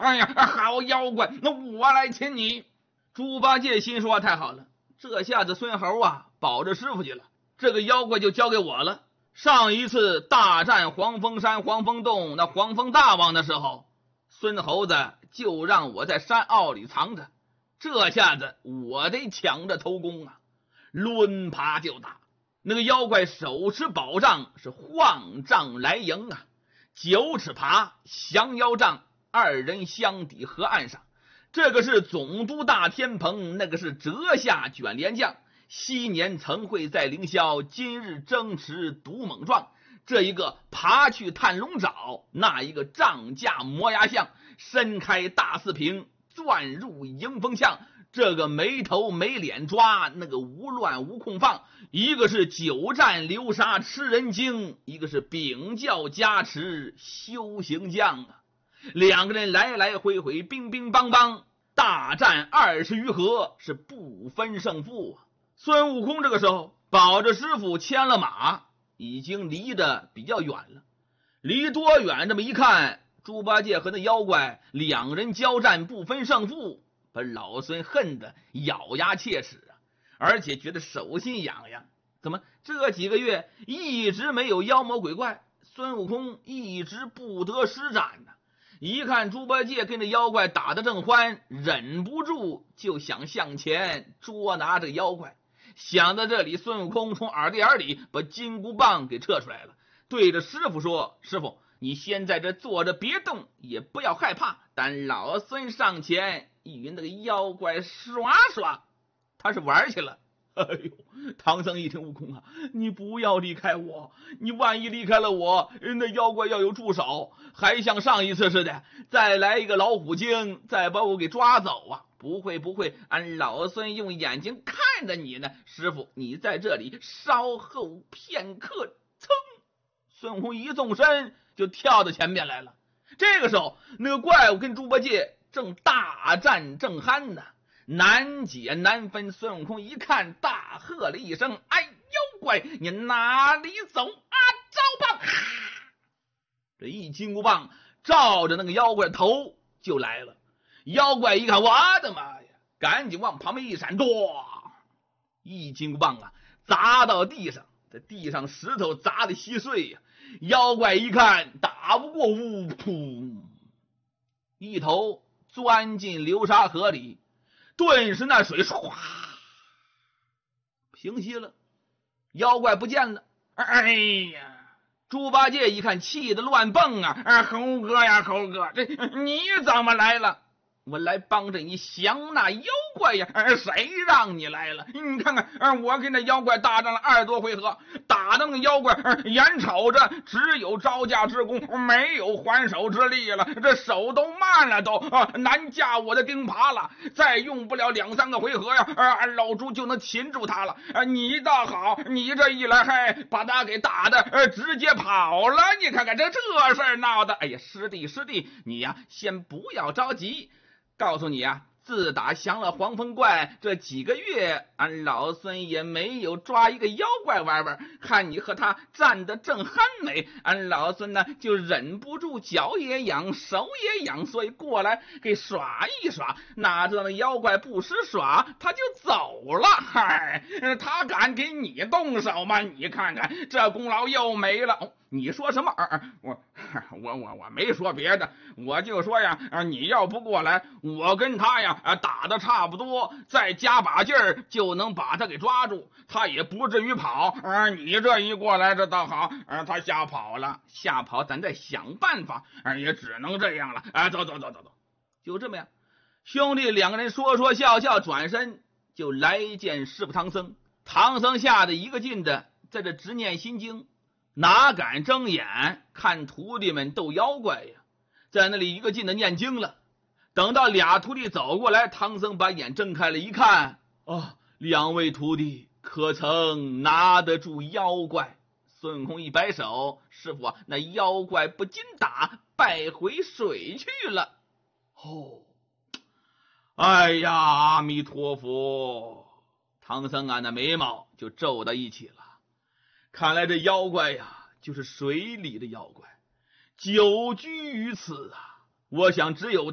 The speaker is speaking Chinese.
哎呀，好妖怪，那我来擒你。猪八戒心说太好了，这下子孙猴啊保着师傅去了，这个妖怪就交给我了。上一次大战黄风山黄风洞那黄风大王的时候，孙猴子就让我在山坳里藏着，这下子我得抢着偷功啊，抡耙就打。那个妖怪手持宝杖是晃杖来迎啊，9尺耙降妖杖，二人相抵河岸上。这个是总督大天蓬，那个是折下卷帘将，昔年曾会在凌霄，今日争持独猛壮。这一个爬去探龙爪，那一个杖架磨牙象，伸开大四平，钻入迎风巷。这个没头没脸抓，那个无乱无空放。一个是久战流沙吃人精，一个是秉教加持修行将啊。两个人来来回回，乒乒乓乓，大战20余合，是不分胜负啊。孙悟空这个时候保着师傅牵了马，已经离得比较远了。离多远这么一看，猪八戒和那妖怪两人交战不分胜负，把老孙恨得咬牙切齿啊，而且觉得手心痒痒。怎么这几个月一直没有妖魔鬼怪，孙悟空一直不得施展呢？一看猪八戒跟着妖怪打得正欢，忍不住就想向前捉拿这个妖怪。想到这里，孙悟空从耳朵眼里把金箍棒给撤出来了，对着师傅说：师傅，你先在这坐着别动，也不要害怕，但老孙上前与那个妖怪耍耍。他是玩去了。哎呦，唐僧一听，悟空啊，你不要离开我，你万一离开了我，那妖怪要有助手，还像上一次似的再来一个老虎精，再把我给抓走啊。不会不会，俺老孙用眼睛看着你呢。师傅，你在这里稍后片刻。噌，孙悟空一纵身就跳到前面来了。这个时候那个怪物跟猪八戒正大战正酣呢，难解难分。孙悟空一看，大喝了一声：哎，妖怪，你哪里走啊？招棒！这一金箍棒照着那个妖怪头就来了。妖怪一看，我的妈呀，赶紧往旁边一闪，一金箍棒啊砸到地上，在地上石头砸得稀碎呀。妖怪一看打不过，噗，一头钻进流沙河里，顿时那水唰平息了，妖怪不见了。哎呀，猪八戒一看气得乱蹦啊！猴哥呀，猴哥，这你怎么来了？我来帮着你降那妖怪呀！谁让你来了？你看看，我跟那妖怪大战了20多回合，打的那个妖怪眼瞅着只有招架之功，没有还手之力了，这手都慢了，都难架我的钉耙了。再用不了2、3个回合呀，老猪就能擒住他了。你倒好，你这一来还把他给打的直接跑了。你看看这事儿闹的，哎呀，师弟，你呀先不要着急。告诉你啊，自打降了黄风怪这几个月，俺老孙也没有抓一个妖怪玩玩。看你和他战得正酣美，俺老孙呢就忍不住脚也痒，手也痒，所以过来给耍一耍。哪知道那妖怪不识耍，他就走了。嗨，他敢给你动手吗？你看看这功劳又没了。你说什么？我没说别的，我就说呀，你要不过来，我跟他呀打得差不多，再加把劲儿就能把他给抓住，他也不至于跑。你这一过来，这倒好，他吓跑了，咱再想办法，也只能这样了。走，就这么样。兄弟两个人说说笑笑，转身就来见师傅唐僧。唐僧吓得一个劲的在这直念心经，哪敢睁眼看徒弟们斗妖怪呀，在那里一个劲的念经了。等到俩徒弟走过来，唐僧把眼睁开了，一看，2位徒弟可曾拿得住妖怪？孙悟空一摆手，师傅那妖怪不禁打，败回水去了。哎呀，阿弥陀佛！唐僧那眉毛就皱到一起了。看来这妖怪呀，就是水里的妖怪，久居于此啊。我想只有